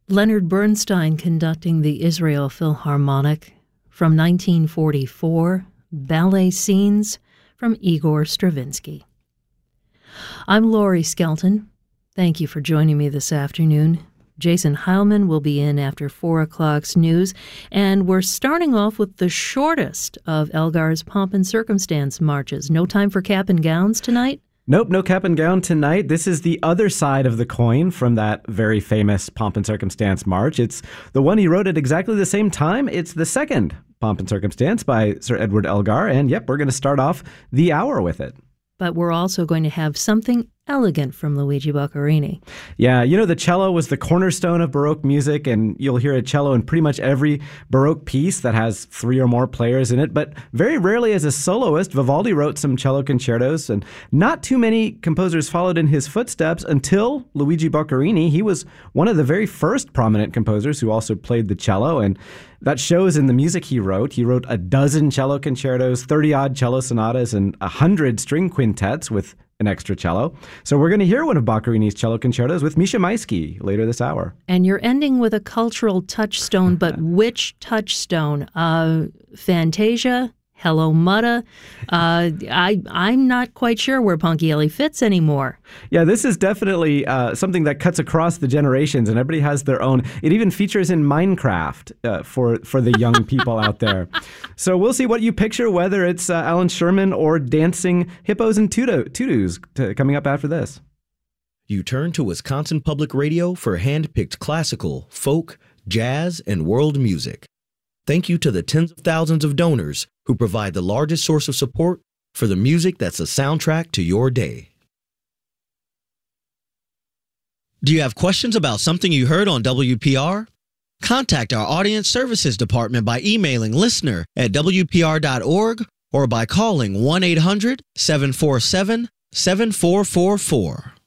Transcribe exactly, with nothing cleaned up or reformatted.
Leonard Bernstein conducting the Israel Philharmonic from nineteen forty-four, Ballet Scenes from Igor Stravinsky. I'm Laurie Skelton. Thank you for joining me this afternoon. Jason Heilman will be in after four o'clock's news, and we're starting off with the shortest of Elgar's Pomp and Circumstance marches. No time for cap and gowns tonight? Nope, no cap and gown tonight. This is the other side of the coin from that very famous Pomp and Circumstance march. It's the one he wrote at exactly the same time. It's the second Pomp and Circumstance by Sir Edward Elgar, and yep, we're going to start off the hour with it. But we're also going to have something elegant from Luigi Boccherini. Yeah, you know, the cello was the cornerstone of Baroque music, and you'll hear a cello in pretty much every Baroque piece that has three or more players in it. But very rarely as a soloist, Vivaldi wrote some cello concertos, and not too many composers followed in his footsteps until Luigi Boccherini. He was one of the very first prominent composers who also played the cello, and that shows in the music he wrote. He wrote a dozen cello concertos, thirty-odd cello sonatas, and a hundred string quintets with an extra cello. So we're going to hear one of Boccherini's cello concertos with Misha Maisky later this hour. And you're ending with a cultural touchstone, but which touchstone? Uh, Fantasia? Hello, Mutta. Uh, I, I'm not quite sure where Ponchielli fits anymore. Yeah, this is definitely uh, something that cuts across the generations, and everybody has their own. It even features in Minecraft uh, for, for the young people out there. So we'll see what you picture, whether it's uh, Alan Sherman or dancing hippos and tutu- tutus to, coming up after this. You turn to Wisconsin Public Radio for hand-picked classical, folk, jazz, and world music. Thank you to the tens of thousands of donors who provide the largest source of support for the music that's a soundtrack to your day. Do you have questions about something you heard on W P R? Contact our Audience Services Department by emailing listener at W P R dot org or by calling one eight hundred seven four seven seven four four four.